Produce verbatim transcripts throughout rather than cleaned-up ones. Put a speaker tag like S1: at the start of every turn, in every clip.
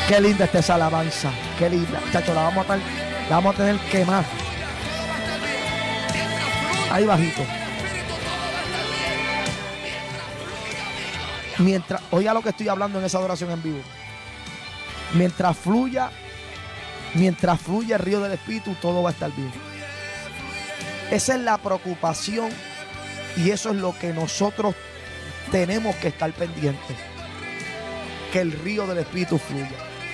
S1: Qué linda está esa alabanza. Qué linda. Muchachos, la vamos a tener, la vamos a tener que más. Ahí bajito. Mientras, oiga lo que estoy hablando en esa adoración en vivo. Mientras fluya, mientras fluya el río del Espíritu, todo va a estar bien. Esa es la preocupación y eso es lo que nosotros tenemos que estar pendientes. Que el río del Espíritu fluya.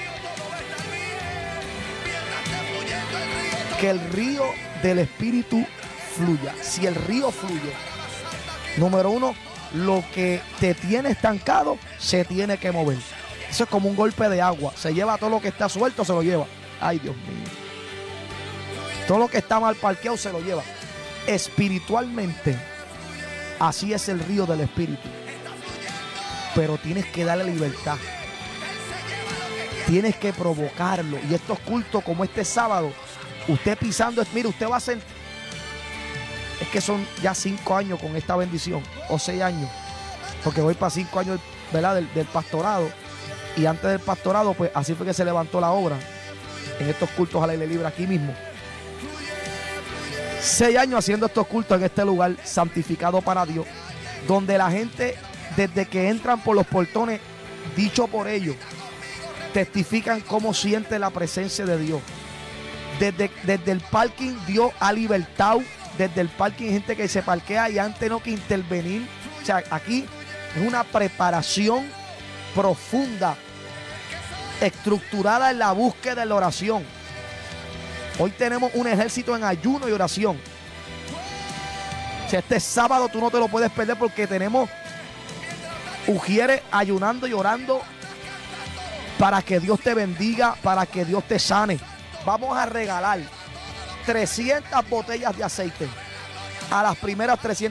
S1: Que el río del Espíritu fluya. Si el río fluye, número uno, lo que te tiene estancado se tiene que mover. Eso es como un golpe de agua. Se lleva todo lo que está suelto, se lo lleva. Ay, Dios mío. Todo lo que está mal parqueado se lo lleva. Espiritualmente, así es el río del Espíritu. Pero tienes que darle libertad. Tienes que provocarlo. Y estos cultos como este sábado, usted pisando, mire, usted va a ser... Es que son ya cinco años con esta bendición, o seis años, porque voy para cinco años, ¿verdad? Del, del pastorado. Y antes del pastorado, pues así fue que se levantó la obra en estos cultos al aire libre aquí mismo. Seis años haciendo estos cultos en este lugar santificado para Dios, donde la gente, desde que entran por los portones, dicho por ellos, testifican cómo siente la presencia de Dios. Desde, desde el parking Dios ha libertado. Desde el parking hay gente que se parquea y antes no que intervenir. O sea, aquí es una preparación profunda, estructurada en la búsqueda de la oración. Hoy tenemos un ejército en ayuno y oración. O sea, este sábado tú no te lo puedes perder porque tenemos ujieres ayunando y orando para que Dios te bendiga, para que Dios te sane. Vamos a regalar trescientas botellas de aceite a las primeras trescientas